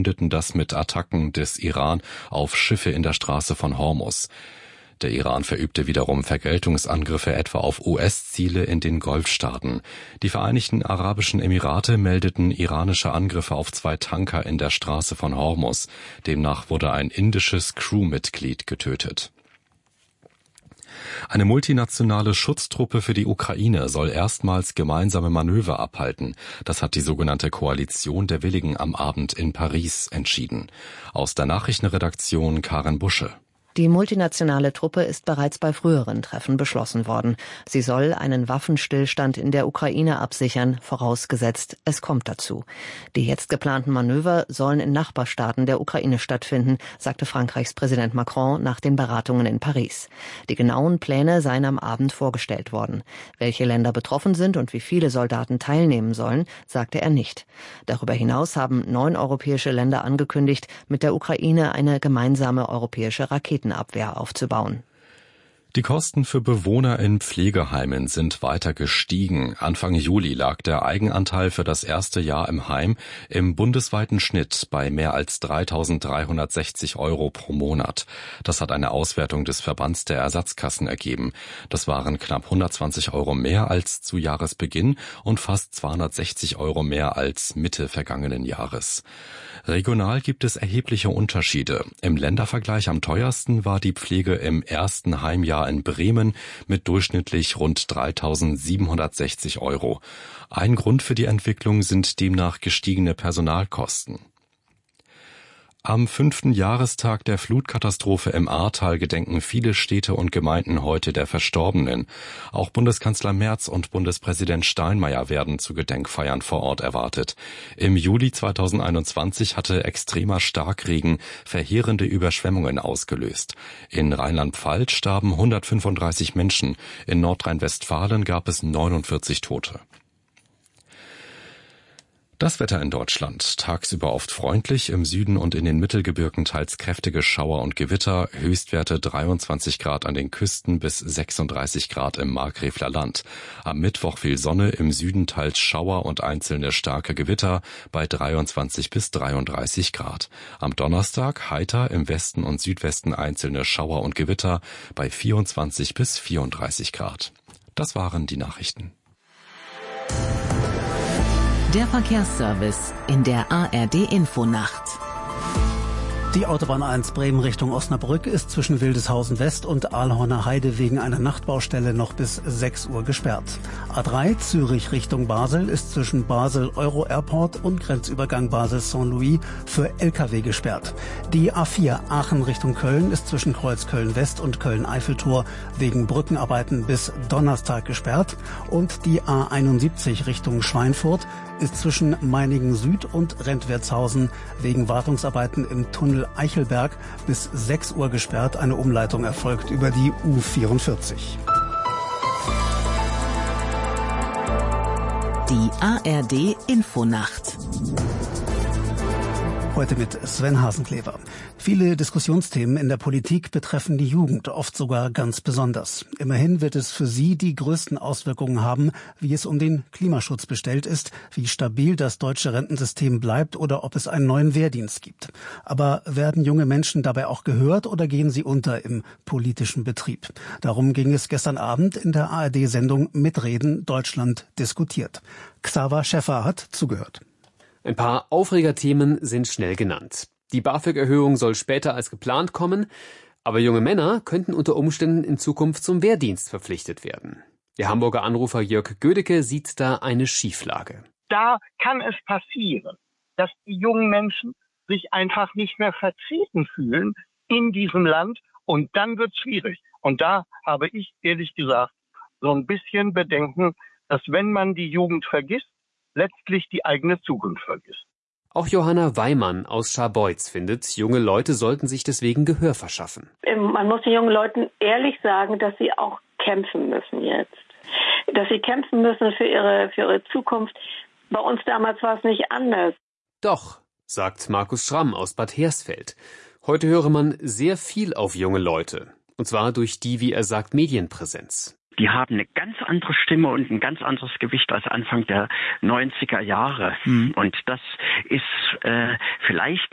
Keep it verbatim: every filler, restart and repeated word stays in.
begründeten das mit Attacken des Iran auf Schiffe in der Straße von Hormuz. Der Iran verübte wiederum Vergeltungsangriffe etwa auf U S-Ziele in den Golfstaaten. Die Vereinigten Arabischen Emirate meldeten iranische Angriffe auf zwei Tanker in der Straße von Hormuz. Demnach wurde ein indisches Crewmitglied getötet. Eine multinationale Schutztruppe für die Ukraine soll erstmals gemeinsame Manöver abhalten. Das hat die sogenannte Koalition der Willigen am Abend in Paris entschieden. Aus der Nachrichtenredaktion Karen Busche. Die multinationale Truppe ist bereits bei früheren Treffen beschlossen worden. Sie soll einen Waffenstillstand in der Ukraine absichern, vorausgesetzt, es kommt dazu. Die jetzt geplanten Manöver sollen in Nachbarstaaten der Ukraine stattfinden, sagte Frankreichs Präsident Macron nach den Beratungen in Paris. Die genauen Pläne seien am Abend vorgestellt worden. Welche Länder betroffen sind und wie viele Soldaten teilnehmen sollen, sagte er nicht. Darüber hinaus haben neun europäische Länder angekündigt, mit der Ukraine eine gemeinsame europäische Raketen Abwehr aufzubauen. Die Kosten für Bewohner in Pflegeheimen sind weiter gestiegen. Anfang Juli lag der Eigenanteil für das erste Jahr im Heim im bundesweiten Schnitt bei mehr als dreitausenddreihundertsechzig Euro pro Monat. Das hat eine Auswertung des Verbands der Ersatzkassen ergeben. Das waren knapp hundertzwanzig Euro mehr als zu Jahresbeginn und fast zweihundertsechzig Euro mehr als Mitte vergangenen Jahres. Regional gibt es erhebliche Unterschiede. Im Ländervergleich am teuersten war die Pflege im ersten Heimjahr in Bremen mit durchschnittlich rund dreitausendsiebenhundertsechzig Euro. Ein Grund für die Entwicklung sind demnach gestiegene Personalkosten. Am fünften Jahrestag der Flutkatastrophe im Ahrtal gedenken viele Städte und Gemeinden heute der Verstorbenen. Auch Bundeskanzler Merz und Bundespräsident Steinmeier werden zu Gedenkfeiern vor Ort erwartet. Im Juli zweitausendeinundzwanzig hatte extremer Starkregen verheerende Überschwemmungen ausgelöst. In Rheinland-Pfalz starben hundertfünfunddreißig Menschen, in Nordrhein-Westfalen gab es neunundvierzig Tote. Das Wetter in Deutschland. Tagsüber oft freundlich, im Süden und in den Mittelgebirgen teils kräftige Schauer und Gewitter, Höchstwerte dreiundzwanzig Grad an den Küsten bis sechsunddreißig Grad im Markgräfler Land. Am Mittwoch viel Sonne, im Süden teils Schauer und einzelne starke Gewitter bei dreiundzwanzig bis dreiunddreißig Grad. Am Donnerstag heiter, im Westen und Südwesten einzelne Schauer und Gewitter bei vierundzwanzig bis vierunddreißig Grad. Das waren die Nachrichten. Der Verkehrsservice in der A R D-Infonacht. Die Autobahn eins Bremen Richtung Osnabrück ist zwischen Wildeshausen West und Ahlhorner Heide wegen einer Nachtbaustelle noch bis sechs Uhr gesperrt. A drei Zürich Richtung Basel ist zwischen Basel Euro Airport und Grenzübergang Basel Saint-Louis für L K W gesperrt. Die A vier Aachen Richtung Köln ist zwischen Kreuz Köln West und Köln-Eiffeltor wegen Brückenarbeiten bis Donnerstag gesperrt. Und die A einundsiebzig Richtung Schweinfurt ist zwischen Meiningen Süd und Rentwertshausen wegen Wartungsarbeiten im Tunnel Eichelberg bis sechs Uhr gesperrt. Eine Umleitung erfolgt über die U vierundvierzig. Die A R D-Infonacht. Heute mit Sven Hasenklever. Viele Diskussionsthemen in der Politik betreffen die Jugend, oft sogar ganz besonders. Immerhin wird es für sie die größten Auswirkungen haben, wie es um den Klimaschutz bestellt ist, wie stabil das deutsche Rentensystem bleibt oder ob es einen neuen Wehrdienst gibt. Aber werden junge Menschen dabei auch gehört oder gehen sie unter im politischen Betrieb? Darum ging es gestern Abend in der A R D-Sendung Mitreden Deutschland diskutiert. Xaver Schäffer hat zugehört. Ein paar Aufregerthemen sind schnell genannt. Die BAföG-Erhöhung soll später als geplant kommen, aber junge Männer könnten unter Umständen in Zukunft zum Wehrdienst verpflichtet werden. Der Hamburger Anrufer Jörg Gödecke sieht da eine Schieflage. Da kann es passieren, dass die jungen Menschen sich einfach nicht mehr vertreten fühlen in diesem Land und dann wird es schwierig. Und da habe ich ehrlich gesagt so ein bisschen Bedenken, dass wenn man die Jugend vergisst, letztlich die eigene Zukunft vergisst. Auch Johanna Weimann aus Scharbeutz findet, junge Leute sollten sich deswegen Gehör verschaffen. Man muss den jungen Leuten ehrlich sagen, dass sie auch kämpfen müssen jetzt. Dass sie kämpfen müssen für ihre, für ihre Zukunft. Bei uns damals war es nicht anders. Doch, sagt Markus Schramm aus Bad Hersfeld. Heute höre man sehr viel auf junge Leute. Und zwar durch die, wie er sagt, Medienpräsenz. Die haben eine ganz andere Stimme und ein ganz anderes Gewicht als Anfang der neunziger Jahre. Mhm. Und das ist äh, vielleicht